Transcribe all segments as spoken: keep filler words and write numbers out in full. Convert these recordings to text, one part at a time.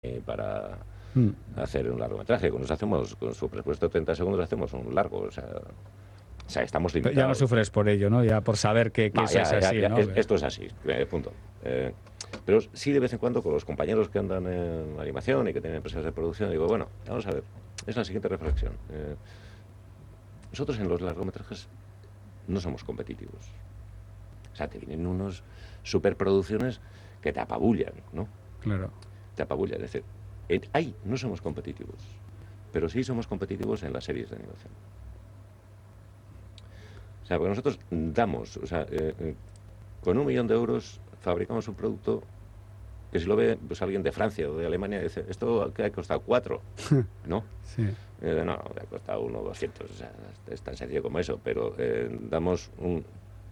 eh, para mm. hacer un largometraje. Con nosotros hacemos, con su presupuesto de treinta segundos hacemos un largo, o sea, o sea estamos Pero limitados. ya no sufres por ello, ¿no? Ya por saber que, que No, eso ya, es ya, así, ya, ¿no? es- Que- esto es así, eh, punto. Eh, pero sí, de vez en cuando, con los compañeros que andan en animación y que tienen empresas de producción, digo, bueno, vamos a ver, es la siguiente reflexión. Eh, nosotros en los largometrajes no somos competitivos. O sea, te vienen unos superproducciones que te apabullan, ¿no? Claro. Te apabullan. Es decir, en- ahí no somos competitivos, pero sí somos competitivos en las series de animación. O sea, porque nosotros damos, o sea, eh, eh, con un millón de euros fabricamos un producto que si lo ve pues, alguien de Francia o de Alemania dice, esto que ha costado cuatro, ¿no? Sí. Eh, no, ha costado uno doscientos, o sea, es tan sencillo como eso, pero eh, damos un,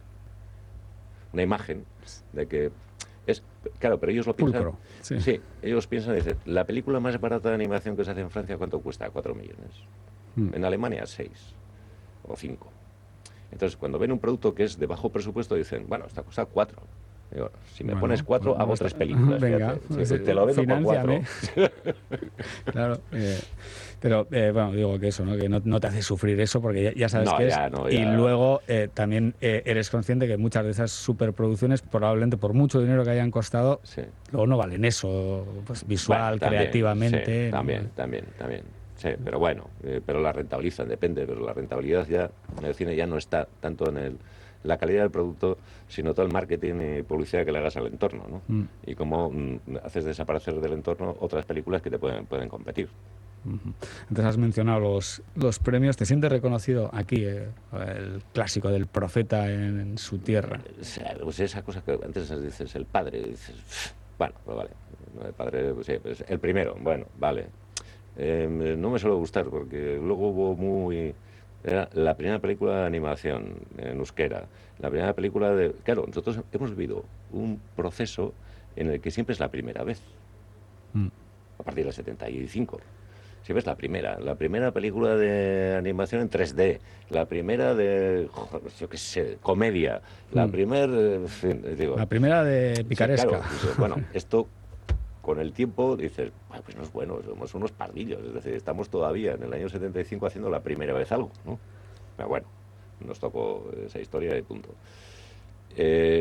una imagen de que es, claro, pero ellos lo piensan, Pulcro. Sí. sí, ellos piensan, dicen, la película más barata de animación que se hace en Francia, ¿cuánto cuesta? Cuatro millones. Mm. En Alemania, seis o cinco. Entonces, cuando ven un producto que es de bajo presupuesto, dicen, bueno, esta cuesta cuatro. Digo, si me Bueno, pones cuatro, pues, hago está- tres películas. Venga, fíjate. pues, Sí, te lo vendo por cuatro. finánciame. Claro. eh, pero, eh, bueno, digo que eso, ¿no? Que no, no te hace sufrir eso porque ya, ya sabes No, qué ya, es. no, Y ya. luego eh, también eh, eres consciente que muchas de esas superproducciones, probablemente por mucho dinero que hayan costado, Sí. luego no valen eso, pues visual, Bueno, también, creativamente. sí, ¿no? también, también, también. Sí, pero bueno, eh, pero la rentabilizan, depende, pero la rentabilidad ya en el cine ya no está tanto en el, la calidad del producto, sino todo el marketing y publicidad que le hagas al entorno, ¿no? Mm. Y cómo mm, haces desaparecer del entorno otras películas que te pueden, pueden competir. Ujú. Entonces has mencionado los, los premios. ¿Te sientes reconocido aquí, eh, el clásico del profeta en, en su tierra? O sea, pues esa cosa que antes dices el padre, dices, bueno, pues vale, el padre, pues sí, pues el primero, bueno, vale. Eh, no me suele gustar porque luego hubo muy... Era la primera película de animación en euskera, la primera película de... Claro, nosotros hemos vivido un proceso en el que siempre es la primera vez, Mm. a partir del setenta y cinco. Siempre es la primera, la primera película de animación en tres D, la primera de, joder, yo qué sé, comedia, la Mm. primera, en fin, digo, La primera de sí, picaresca. claro, dices, bueno, esto con el tiempo dices, "Bueno, pues no es bueno, somos unos pardillos, es decir, estamos todavía en el año setenta y cinco haciendo la primera vez algo, ¿no? Pero bueno, nos tocó esa historia y punto. Eh,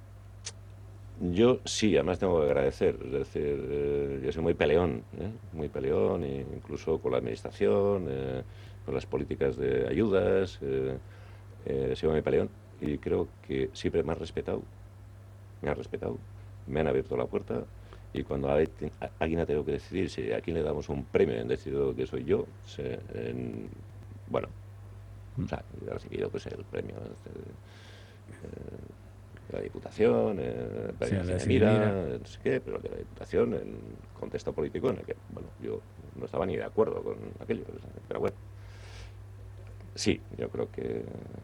yo sí, además tengo que agradecer, es decir, eh, yo soy muy peleón, ¿eh? muy peleón, e incluso con la administración, eh, con las políticas de ayudas, eh, eh, soy muy peleón y creo que siempre me han respetado, me han respetado, me han abierto la puerta y cuando hay- a- alguien ha tenido que decidir si a quién le damos un premio, han decidido que soy yo, se- en- bueno, o sea, he recibido pues el premio este, eh, de la Diputación, eh, el Sí, premio el de Cinemira, Cinemira. no sé qué, pero de la Diputación en contexto político en el que, bueno, yo no estaba ni de acuerdo con aquello, pero bueno, sí, yo creo que,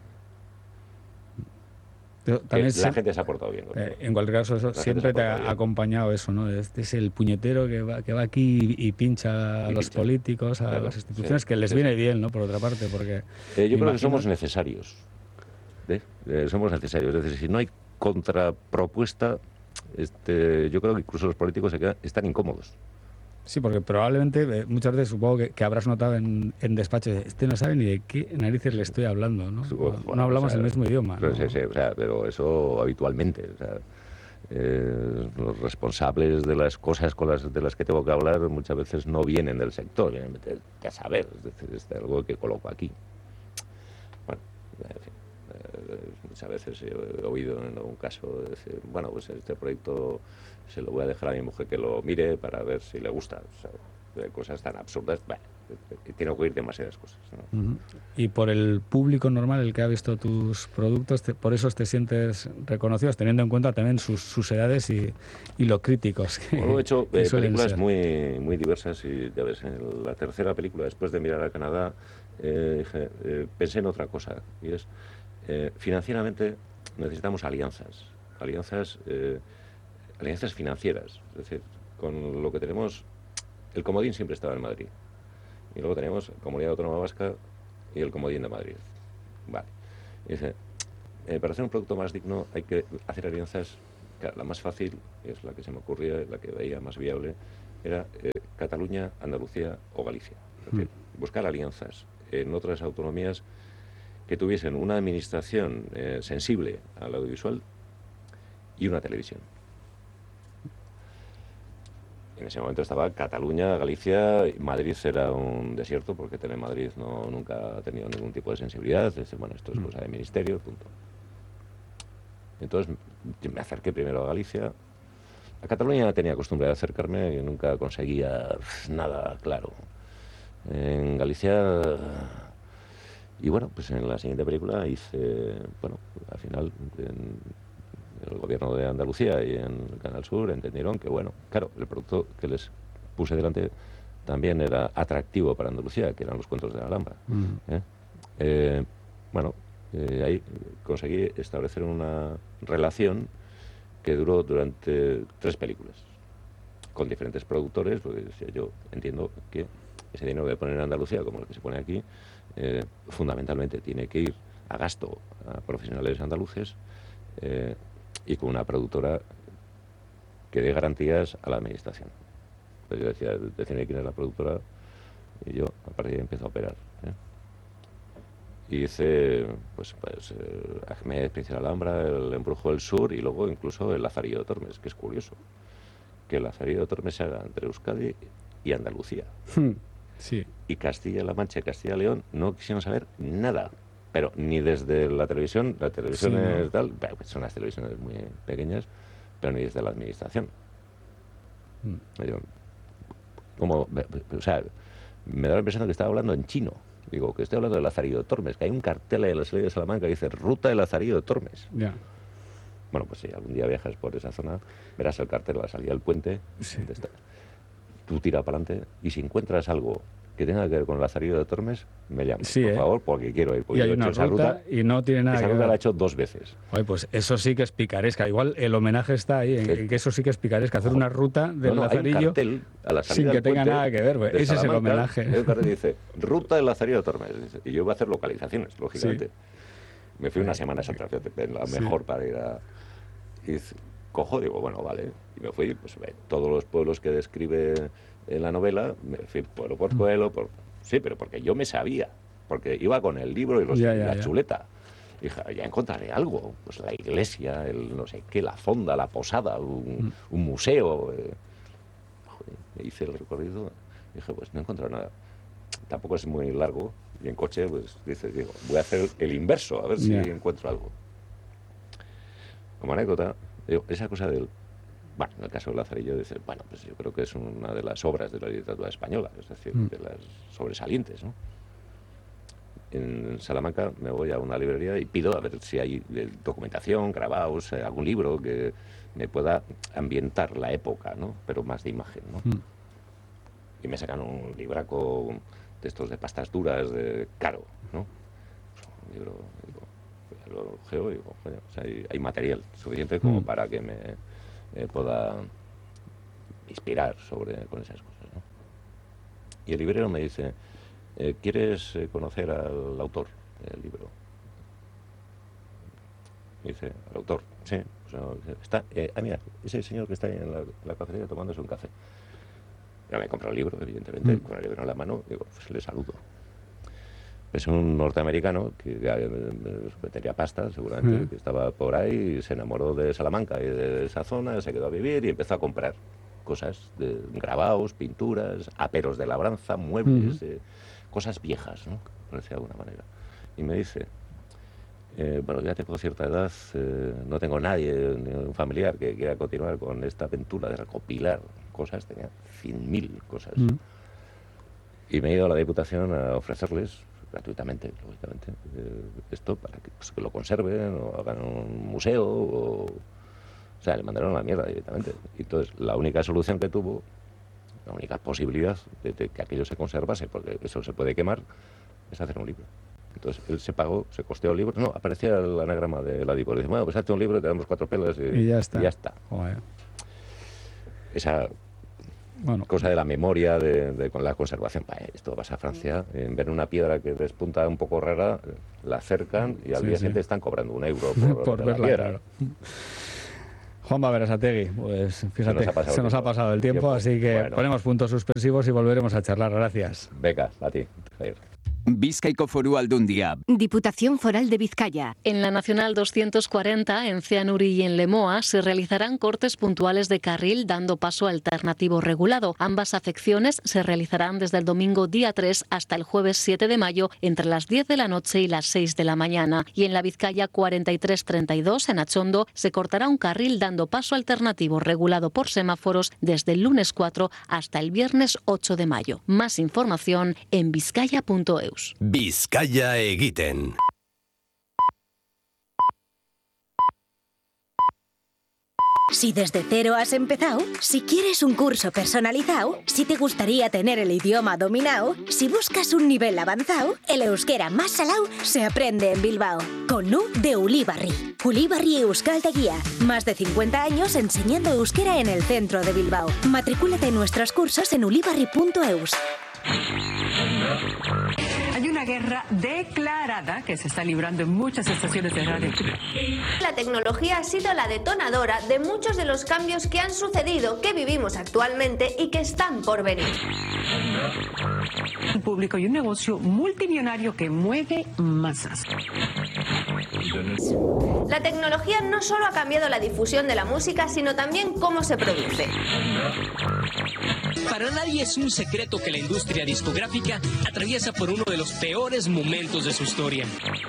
Pero que también la se- gente se ha portado bien conmigo. eh, en cualquier caso, eso La gente se siempre ha te portado ha bien. acompañado eso, ¿no? Este es el puñetero que va, que va aquí y, y pincha a Y los pincha, políticos, a claro, las instituciones, sí, que les sí, viene sí. bien, ¿no? Por otra parte, porque Eh, yo me creo que imagino... somos necesarios. ¿eh? Eh, somos necesarios. Es decir, si no hay contrapropuesta, este, yo creo que incluso los políticos se quedan, están incómodos. Sí, porque probablemente, eh, muchas veces supongo que, que habrás notado en, en despacho, este no sabe ni de qué narices le estoy hablando, ¿no? Su- No, bueno, no hablamos o sea, el mismo idioma, pero, ¿no? sí, sí, o sea, pero eso habitualmente. O sea, eh, los responsables de las cosas con las, de las que tengo que hablar muchas veces no vienen del sector, vienen de, de saber, es decir, es de algo que coloco aquí. Bueno, en fin, eh, muchas veces he oído en algún caso decir, bueno, pues este proyecto se lo voy a dejar a mi mujer que lo mire para ver si le gusta. O sea, de cosas tan absurdas, bueno, tiene que oír demasiadas cosas, ¿no? Ujú. Y por el público normal, el que ha visto tus productos, te- por eso te sientes reconocidos, teniendo en cuenta también sus, sus edades y, y lo críticos que, Bueno, he hecho que eh, suelen películas ser. muy, muy diversas y ya ves, en la tercera película, después de mirar a Canadá, eh, dije, eh, pensé en otra cosa y es, eh, financieramente necesitamos alianzas, alianzas, eh, alianzas financieras, es decir, con lo que tenemos, el comodín siempre estaba en Madrid y luego tenemos Comunidad Autónoma Vasca y el comodín de Madrid, vale, y dice, eh, para hacer un producto más digno hay que hacer alianzas Claro, la más fácil, es la que se me ocurría, la que veía más viable, era eh, Cataluña, Andalucía o Galicia. Es decir, mm. buscar alianzas en otras autonomías que tuviesen una administración eh, sensible al audiovisual y una televisión. En ese momento estaba Cataluña, Galicia, Madrid era un desierto porque Telemadrid no, nunca ha tenido ningún tipo de sensibilidad. Dice, bueno, esto es cosa de ministerio, punto. Entonces me acerqué primero a Galicia. A Cataluña tenía costumbre de acercarme y nunca conseguía nada claro. En Galicia... Y bueno, pues en la siguiente película hice, bueno, al final... En, el gobierno de Andalucía y en Canal Sur entendieron que, bueno, claro, el producto que les puse delante también era atractivo para Andalucía, que eran los cuentos de la Alhambra. Mm. ¿eh? Eh, bueno, eh, ahí conseguí establecer una relación que duró durante tres películas, con diferentes productores, porque decía, yo entiendo que ese dinero que ponen en Andalucía, como el que se pone aquí, eh, fundamentalmente tiene que ir a gasto a profesionales andaluces, eh, y con una productora que dé garantías a la administración. Entonces yo decía, decime quién es la productora, y yo a partir de ahí empiezo a operar. ¿eh? Y hice, pues, pues eh, Ahmed, Príncipe de la Alhambra, el Embrujo del Sur, y luego incluso el Lazarillo de Tormes, que es curioso, que el Lazarillo de Tormes se haga entre Euskadi y Andalucía. Sí. Y Castilla-La Mancha y Castilla-León no quisieron saber nada. Pero ni desde la televisión, la televisión sí, es ¿no? tal, son las televisiones muy pequeñas, pero ni desde la administración. Mm. Yo, como, o sea, me da la impresión de que estaba hablando en chino. Digo, que estoy hablando de Lazarillo de Tormes, que hay un cartel en la salida de Salamanca que dice Ruta de Lazarillo de Tormes. Yeah. Bueno, pues si algún día viajas por esa zona, verás el cartel a la salida del puente. Sí. Tú tira para adelante y si encuentras algo que tenga que ver con el Lazarillo de Tormes, me llamas, sí, por ¿eh? favor, porque quiero ir. Porque y hay yo he una hecho ruta, esa ruta y no tiene nada esa que ruta ver. la he hecho dos veces. Oye, pues eso sí que es picaresca. Igual el homenaje está ahí, en, en que eso sí que es picaresca. Hacer una ruta del no, no, Lazarillo hay un cartel a la sin que tenga nada que ver. Pues. Ese Salamanca, es el homenaje. Hay un cartel que dice, Ruta del Lazarillo de Tormes. Y yo iba a hacer localizaciones, lógicamente. Sí. Me fui una semana esa otra la mejor sí. para ir a... Y cojo, digo, bueno, vale. Y me fui, pues todos los pueblos que describe en la novela, me fui pueblo por pueblo, por... sí, pero porque yo me sabía, porque iba con el libro y, los, ya, y ya, la ya. chuleta. Y dije, ya encontraré algo, pues la iglesia, el no sé qué, la fonda, la posada, un, mm. un museo. Eh. Joder, hice el recorrido, dije, pues no he encontrado nada. Tampoco es muy largo, y en coche, pues dice, digo, voy a hacer el inverso, a ver si yeah. encuentro algo. Como anécdota, digo, esa cosa del... Bueno, en el caso de Lazarillo, dice, bueno, pues yo creo que es una de las obras de la literatura española, es decir, mm. de las sobresalientes, ¿no? En Salamanca me voy a una librería y pido a ver si hay documentación, grabados, algún libro que me pueda ambientar la época, ¿no? Pero más de imagen, ¿no? Mm. Y me sacan un libraco de estos de pastas duras, de caro, ¿no? Un libro, digo, lo ojeo y digo, joder, o sea, hay, hay material suficiente como mm. para que me... Eh, pueda inspirar sobre con esas cosas, ¿no? Y el librero me dice, eh, ¿quieres eh, conocer al autor del libro? Me dice, ¿al autor? Sí. Pues, no, está, eh, ah, mira, ese señor que está ahí en la, la cafetería tomándose un café. Ya me he comprado el libro, evidentemente, mm. con el libro en la mano, digo, pues le saludo. Es un norteamericano que, que tenía pasta, seguramente, uh-huh. que estaba por ahí, se enamoró de Salamanca y de esa zona, se quedó a vivir y empezó a comprar cosas, de grabados, pinturas, aperos de labranza, muebles, uh-huh. eh, cosas viejas, ¿no? Por decir de alguna manera. Y me dice, eh, bueno, ya tengo cierta edad, eh, no tengo nadie, ni un familiar que quiera continuar con esta aventura de recopilar cosas, tenía cien mil cosas. Uh-huh. Y me he ido a la Diputación a ofrecerles, gratuitamente, lógicamente, eh, esto para que, pues, que lo conserven o hagan un museo o... O sea, le mandaron a la mierda directamente. Y entonces, la única solución que tuvo, la única posibilidad de, de que aquello se conservase, porque eso se puede quemar, es hacer un libro. Entonces, él se pagó, se costeó el libro. No, aparecía el anagrama de la Diputación. Dice, bueno, pues hazte un libro, te damos cuatro pelas y, y ya está. Y ya está. Joder. Esa... Bueno, cosa de la memoria, de, de con la conservación. Bah, esto vas a Francia, en ver una piedra que despunta un poco rara, la acercan y al sí, día siguiente sí. están cobrando un euro por, por la verla, piedra. Claro. Juanma Berasategui, pues fíjate, se nos ha pasado, se nos ha pasado el tiempo, tiempo. así que Bueno. ponemos puntos suspensivos y volveremos a charlar. Gracias. Venga, a ti, Jair. Bizkaiko Foru Aldundia. Diputación Foral de Vizcaya. En la Nacional doscientos cuarenta, en Cianuri y en Lemoa, se realizarán cortes puntuales de carril dando paso alternativo regulado. Ambas afecciones se realizarán desde el domingo día tres hasta el jueves siete de mayo entre las diez de la noche y las seis de la mañana. Y en la Vizcaya cuarenta y tres treinta y dos, en Achondo, se cortará un carril dando paso alternativo regulado por semáforos desde el lunes cuatro hasta el viernes ocho de mayo. Más información en vizcaya punto eus. Bizkaia egiten. Si desde cero has empezado, si quieres un curso personalizado, si te gustaría tener el idioma dominado, si buscas un nivel avanzado, el euskera más salao se aprende en Bilbao. Con U de Ulibarri. Ulibarri Euskaltegia. Más de cincuenta años enseñando euskera en el centro de Bilbao. Matricúlate en nuestros cursos en ulibarri punto eus. Hay una guerra declarada que se está librando en muchas estaciones de radio. La tecnología ha sido la detonadora de muchos de los cambios que han sucedido, que vivimos actualmente y que están por venir. Un público y un negocio multimillonario que mueve masas. La tecnología no solo ha cambiado la difusión de la música, sino también cómo se produce. Para nadie es un secreto que la industria discográfica atraviesa por uno de los peores momentos de su historia.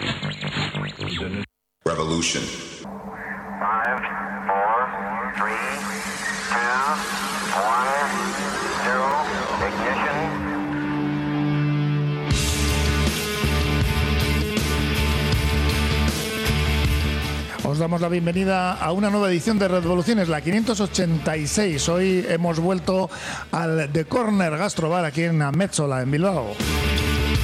Revolution. Five, four, three, two, one, zero, ignition. Os damos la bienvenida a una nueva edición de Revoluciones, la quinientos ochenta y seis. Hoy hemos vuelto al The Corner Gastrobar aquí en Amétzola, en Bilbao.